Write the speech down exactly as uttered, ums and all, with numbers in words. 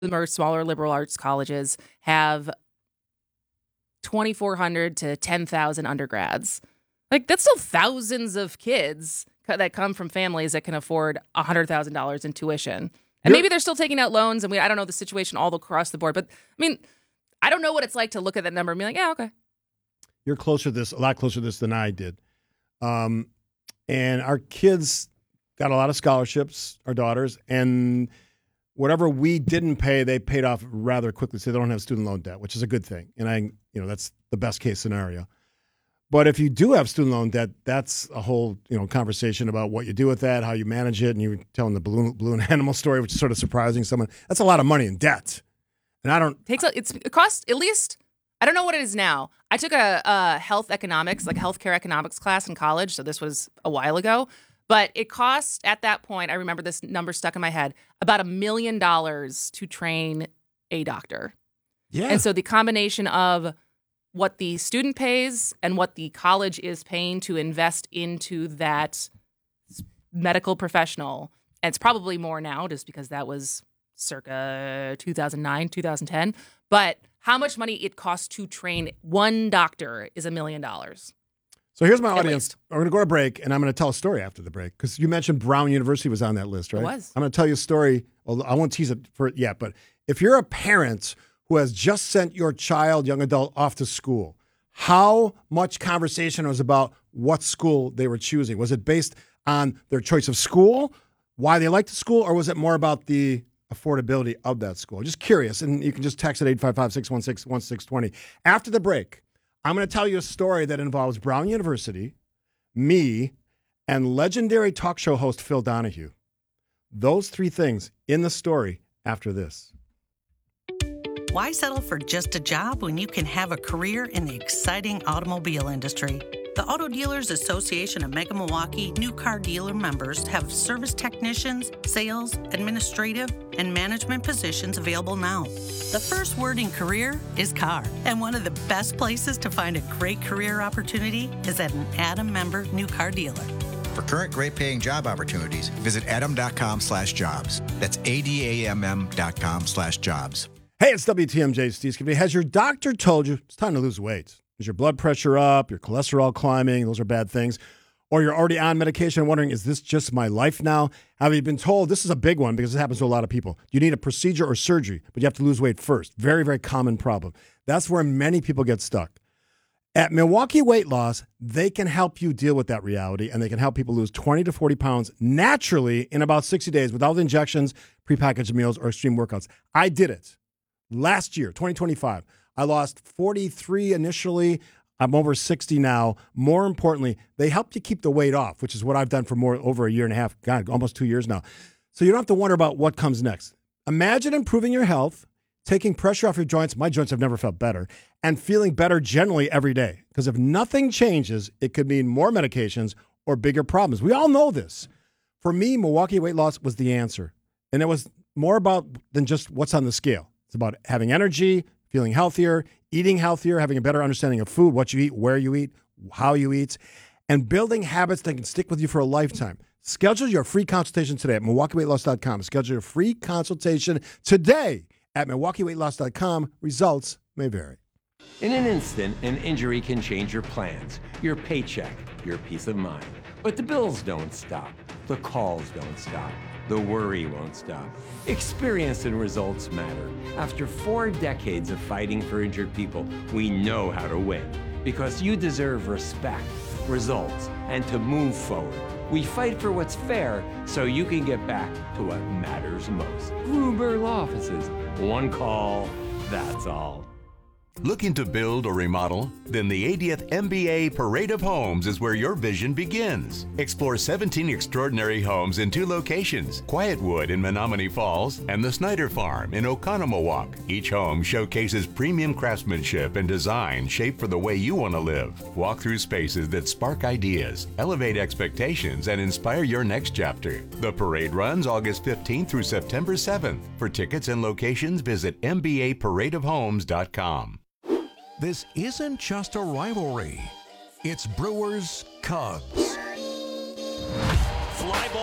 or smaller liberal arts colleges have twenty-four hundred to ten thousand undergrads. Like, that's still thousands of kids that come from families that can afford one hundred thousand dollars in tuition. And maybe they're still taking out loans, and we I don't know the situation all across the board. But, I mean, I don't know what it's like to look at that number and be like, yeah, okay. You're closer to this, a lot closer to this than I did. Um, and our kids got a lot of scholarships, our daughters, and whatever we didn't pay, they paid off rather quickly, so they don't have student loan debt, which is a good thing. And I, you know, that's the best case scenario. But if you do have student loan debt, that's a whole, you know, conversation about what you do with that, how you manage it. And you were telling the balloon, balloon animal story, which is sort of surprising someone. That's a lot of money in debt. And I don't... Takes a, it's, it costs at least, I don't know what it is now. I took a, a health economics, like healthcare economics class in college. So this was a while ago. But it cost, at that point, I remember this number stuck in my head, about a million dollars to train a doctor. Yeah. And so the combination of what the student pays and what the college is paying to invest into that medical professional, and it's probably more now just because that was circa two thousand nine, two thousand ten, but how much money it costs to train one doctor is a million dollars. So here's my At audience. least. We're going to go to break, and I'm going to tell a story after the break, because you mentioned Brown University was on that list, right? It was. I'm going to tell you a story. Although I won't tease it for it yet, but if you're a parent who has just sent your child, young adult, off to school, how much conversation was about what school they were choosing? Was it based on their choice of school, why they liked the school, or was it more about the affordability of that school? Just curious, and you can just text at eight five five, six one six, one six two zero. After the break, I'm going to tell you a story that involves Brown University, me, and legendary talk show host Phil Donahue. Those three things in the story after this. Why settle for just a job when you can have a career in the exciting automobile industry? The Auto Dealers Association of Mega Milwaukee new car dealer members have service technicians, sales, administrative, and management positions available now. The first word in career is car, and one of the best places to find a great career opportunity is at an Adam member new car dealer. For current great-paying job opportunities, visit adam.com slash jobs. That's A-D-A-M-M dot com slash jobs. Hey, it's W T M J Steve Skibby. Has your doctor told you it's time to lose weight? Is your blood pressure up, your cholesterol climbing? Those are bad things. Or you're already on medication and wondering, is this just my life now? Have you been told, this is a big one because it happens to a lot of people, you need a procedure or surgery, but you have to lose weight first. Very, very common problem. That's where many people get stuck. At Milwaukee Weight Loss, they can help you deal with that reality, and they can help people lose twenty to forty pounds naturally in about sixty days without injections, prepackaged meals, or extreme workouts. I did it. Last year, twenty twenty-five, I lost forty-three initially. I'm over sixty now. More importantly, they help you keep the weight off, which is what I've done for more over a year and a half, God, almost two years now. So you don't have to wonder about what comes next. Imagine improving your health, taking pressure off your joints. My joints have never felt better, and feeling better generally every day. Because if nothing changes, it could mean more medications or bigger problems. We all know this. For me, Milwaukee Weight Loss was the answer. And it was more about than just what's on the scale. It's about having energy, feeling healthier, eating healthier, having a better understanding of food, what you eat, where you eat, how you eat, and building habits that can stick with you for a lifetime. Schedule your free consultation today at milwaukee weight loss dot com. Schedule your free consultation today at milwaukee weight loss dot com. Results may vary. In an instant, an injury can change your plans, your paycheck, your peace of mind. But the bills don't stop. The calls don't stop. The worry won't stop. Experience and results matter. After four decades of fighting for injured people, we know how to win. Because you deserve respect, results, and to move forward. We fight for what's fair so you can get back to what matters most. Gruber Law Offices. One call, that's all. Looking to build or remodel? Then the eightieth M B A Parade of Homes is where your vision begins. Explore seventeen extraordinary homes in two locations, Quietwood in Menominee Falls and the Snyder Farm in Oconomowoc. Each home showcases premium craftsmanship and design shaped for the way you want to live. Walk through spaces that spark ideas, elevate expectations, and inspire your next chapter. The parade runs August fifteenth through September seventh. For tickets and locations, visit m b a parade of homes dot com. This isn't just a rivalry. It's Brewers Cubs. Fly ball.